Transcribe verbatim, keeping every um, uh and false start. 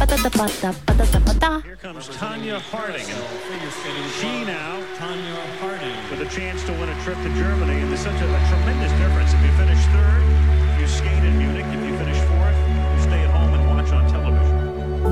Here comes Tanya Harding. She now Tanya Harding with a chance to win a trip to Germany. And there's such a, a tremendous difference. If you finish third, you skated